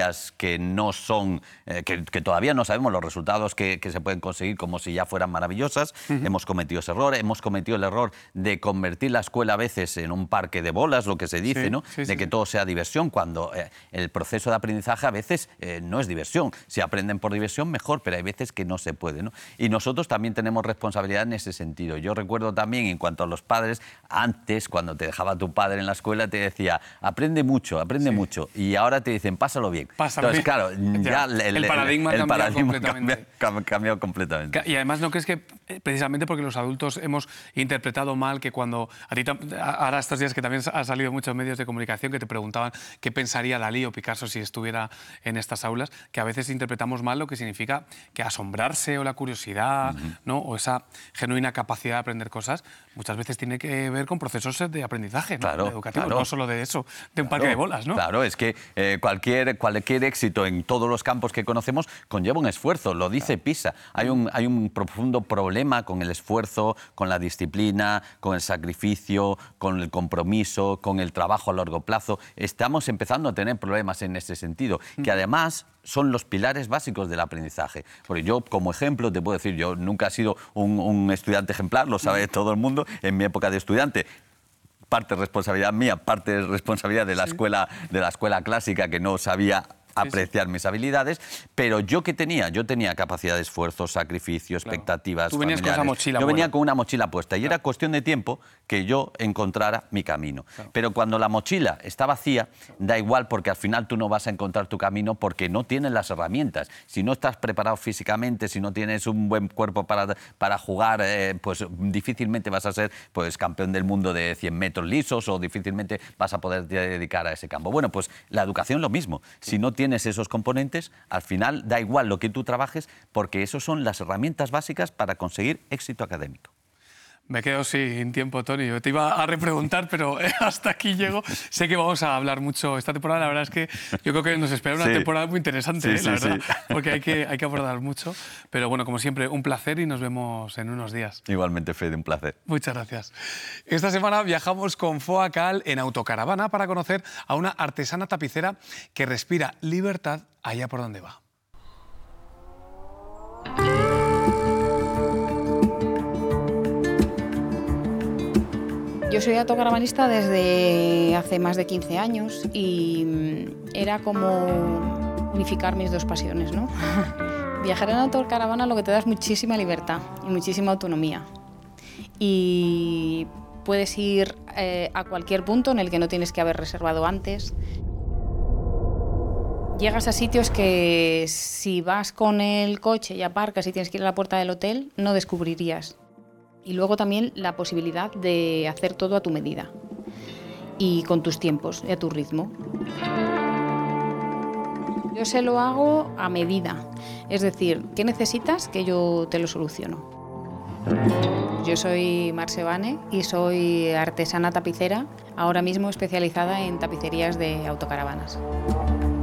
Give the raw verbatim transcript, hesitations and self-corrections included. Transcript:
tecnologías que no son, eh, que, que todavía no sabemos los resultados que, que se pueden conseguir como si ya fueran maravillosas. Uh-huh. Hemos cometido ese error, hemos cometido el error de convertir la escuela a veces en un parque de bolas, lo que se dice, sí, ¿no? Sí, de sí, que sí. todo sea diversión, cuando eh, el proceso de aprendizaje a veces eh, no es diversión. Si aprenden por diversión, mejor, pero hay veces que no se puede, ¿no? Y nosotros también tenemos responsabilidad en ese sentido. Yo recuerdo también, en cuanto a los padres, antes, cuando te dejaba tu padre en la escuela, te decía, aprende mucho, aprende sí. mucho, y ahora te dicen, pásalo bien. Pásalo Entonces, bien. claro, ya, ya el, el paradigma, el, el paradigma completamente. Cambia, cambiado completamente. Y además, ¿no crees que precisamente porque los adultos hemos interpretado mal que cuando... A ti, ahora estos días que también han salido muchos medios de comunicación que te preguntaban qué pensaría Dalí o Picasso si estuviera en estas aulas, que a veces interpretamos mal lo que significa que asombrarse o la curiosidad, uh-huh. ¿no? o esa genuina capacidad de aprender cosas, muchas veces tiene que ver con procesos de aprendizaje, ¿no? Claro, educativos, claro. no solo de eso, de un claro, parque de bolas, ¿no? Claro, es que eh, cualquier, cualquier éxito en todos los campos que conocemos conlleva un esfuerzo, lo dice claro. PISA. Hay un, hay un profundo problema con el esfuerzo, con la disciplina, con el sacrificio, con el compromiso, con el trabajo a largo plazo. Estamos empezando a tener problemas en ese sentido, mm. que además son los pilares básicos del aprendizaje. Porque yo, como ejemplo, te puedo decir, yo nunca he sido un, un estudiante ejemplar, lo sabe todo el mundo, en mi época de estudiante. Parte responsabilidad mía, parte responsabilidad de la, sí. escuela, de la escuela clásica, que no sabía apreciar mis habilidades, pero yo que tenía, yo tenía capacidad de esfuerzo, sacrificio, claro. expectativas. Tú venías familiares. con esa mochila. Yo buena. venía con una mochila puesta y claro. era cuestión de tiempo que yo encontrara mi camino. Claro. Pero cuando la mochila está vacía, da igual, porque al final tú no vas a encontrar tu camino porque no tienes las herramientas. Si no estás preparado físicamente, si no tienes un buen cuerpo para, para jugar, eh, pues difícilmente vas a ser pues, campeón del mundo de cien metros lisos o difícilmente vas a poder dedicar a ese campo. Bueno, pues la educación es lo mismo. Si no tienes esos componentes, al final da igual lo que tú trabajes, porque esos son las herramientas básicas para conseguir éxito académico. Me quedo sin tiempo, Toni. Yo te iba a repreguntar, pero hasta aquí llego. Sé que vamos a hablar mucho esta temporada. La verdad es que yo creo que nos espera una sí. temporada muy interesante, sí, ¿eh? la sí, verdad, sí. porque hay que, hay que abordar mucho. Pero bueno, como siempre, un placer y nos vemos en unos días. Igualmente, Fede, un placer. Muchas gracias. Esta semana viajamos con Foa Cal en autocaravana para conocer a una artesana tapicera que respira libertad allá por donde va. Yo soy autocaravanista desde hace más de quince años y era como unificar mis dos pasiones, ¿no? Viajar en autocaravana lo que te da es muchísima libertad y muchísima autonomía. Y puedes ir eh, a cualquier punto en el que no tienes que haber reservado antes. Llegas a sitios que si vas con el coche y aparcas y tienes que ir a la puerta del hotel, no descubrirías. Y luego también la posibilidad de hacer todo a tu medida y con tus tiempos y a tu ritmo. Yo se lo hago a medida, es decir, ¿qué necesitas? Que yo te lo soluciono. Yo soy Marce Bane y soy artesana tapicera, ahora mismo especializada en tapicerías de autocaravanas.